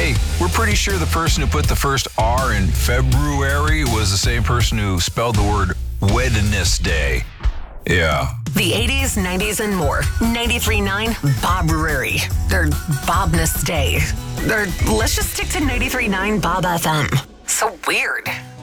Hey, we're pretty sure the person who put the first R in February was the same person who spelled the word Wednesday. Yeah. The 80s, 90s, and more. 93.9 Bob Rury. Or Bobness Day. Or let's just stick to 93.9 Bob FM. So weird.